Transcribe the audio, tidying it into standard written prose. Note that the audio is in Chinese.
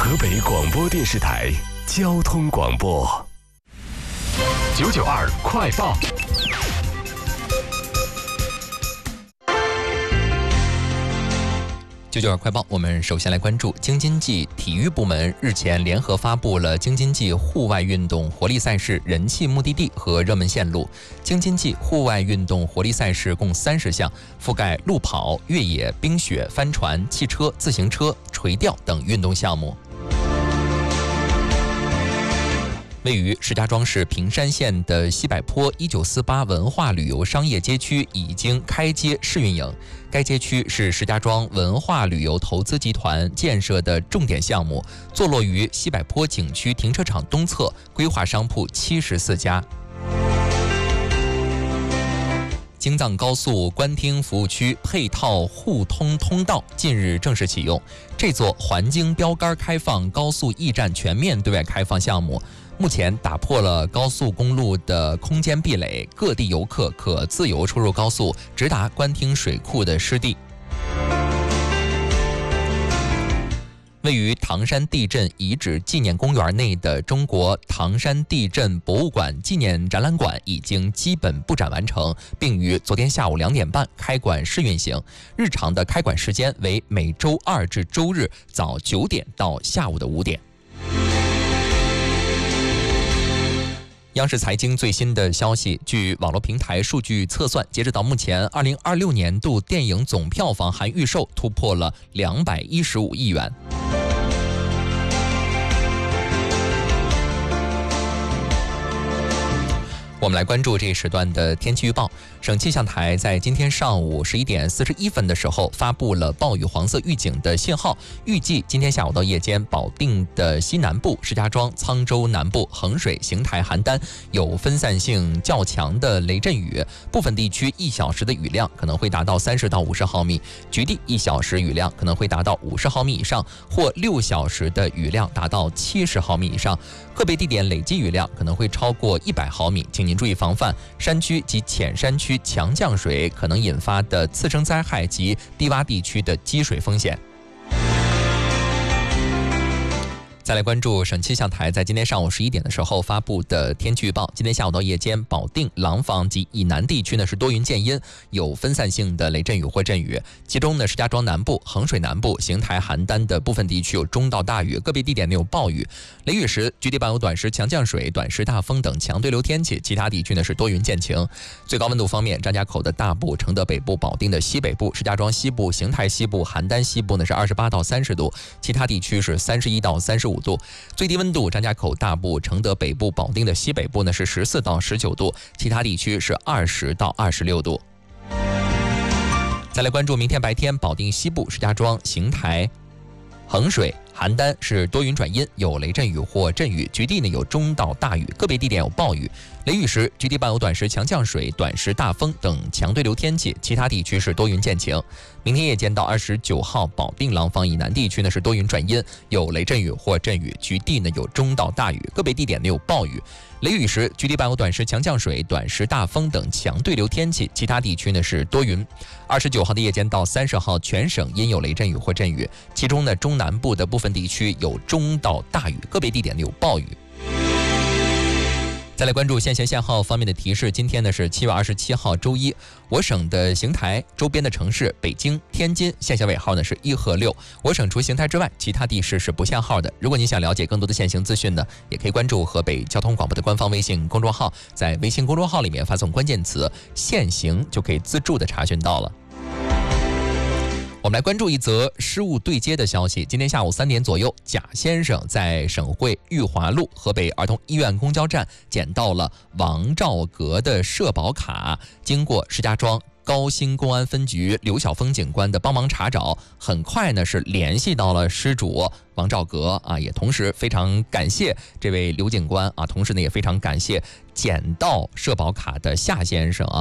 河北广播电视台交通广播992快报。 992快报，我们首先来关注京津冀体育部门日前联合发布了京津冀户外运动活力赛事人气目的地和热门线路。京津冀户外运动活力赛事共30项，覆盖路跑、越野、冰雪、帆船、汽车、自行车、垂钓等运动项目。位于石家庄市平山县的西柏坡1948文化旅游商业街区已经开街试运营。该街区是石家庄文化旅游投资集团建设的重点项目，坐落于西柏坡景区停车场东侧，规划商铺74家。京藏高速官厅服务区配套互通通道近日正式启用。这座环京标杆开放高速驿站全面对外开放项目，目前打破了高速公路的空间壁垒，各地游客可自由出入高速，直达官厅水库的湿地。位于唐山地震遗址纪念公园内的中国唐山地震博物馆纪念展览馆已经基本布展完成，并于昨天下午2点半开馆试运行。日常的开馆时间为每周2至周日早9点到下午的5点。央视财经最新的消息，据网络平台数据测算，截止到目前，2026年度电影总票房含预售突破了215亿元。我们来关注这一时段的天气预报。省气象台在今天上午11点41分的时候发布了暴雨黄色预警的信号，预计今天下午到夜间，保定的西南部、石家庄、沧州南部、衡水、邢台、邯郸有分散性较强的雷阵雨，部分地区1小时的雨量可能会达到30到50毫米，局地1小时雨量可能会达到50毫米以上，或6小时的雨量达到70毫米以上，个别地点累计雨量可能会超过100毫米，请您注意防范山区及浅山区强降水可能引发的次生灾害及低洼地区的积水风险。再来关注省气象台在今天上午11点的时候发布的天气预报。今天下午到夜间，保定、廊坊及以南地区呢是多云见阴，有分散性的雷阵雨或阵雨。其中呢，石家庄南部、衡水南部、邢台、邯郸的部分地区有中到大雨，个别地点呢有暴雨。雷雨时，局地伴有短时强降水、短时大风等强对流天气。其他地区呢是多云见晴。最高温度方面，张家口的大部、承德北部、保定的西北部、石家庄西部、邢台西部、邯郸西部呢是28到30度，其他地区是31到35度。最低温度，张家口大部、承德北部、保定的西北部呢是14到19度，其他地区是20到26度。再来关注明天白天，保定西部、石家庄、邢台、衡水、邯郸是多云转阴，有雷阵雨或阵雨，局地呢有中到大雨，个别地点有暴雨。雷雨时，局地伴有短时强降水、短时大风等强对流天气，其他地区是多云见晴。明天夜间到29号，保定、廊坊以南地区呢是多云转阴，有雷阵雨或阵雨，局地呢有中到大雨，个别地点呢有暴雨。雷雨时，局地伴有短时强降水、短时大风等强对流天气，其他地区呢是多云。29号的夜间到30号，全省阴有雷阵雨或阵雨，其中呢中南部的部分地区有中到大雨，个别地点呢有暴雨。再来关注限行限号方面的提示，今天呢是7月27号周一，我省的邢台周边的城市北京、天津限行尾号呢是1和6，我省除邢台之外，其他地市是不限号的。如果你想了解更多的限行资讯呢，也可以关注河北交通广播的官方微信公众号，在微信公众号里面发送关键词限行，就可以自助的查询到了。我们来关注一则失物对接的消息。今天下午3点左右，贾先生在省会裕华路河北儿童医院公交站捡到了王兆阁的社保卡，经过石家庄高新公安分局刘晓峰警官的帮忙查找，很快呢是联系到了失主王兆阁啊，也同时非常感谢这位刘警官啊，同时呢也非常感谢捡到社保卡的夏先生啊。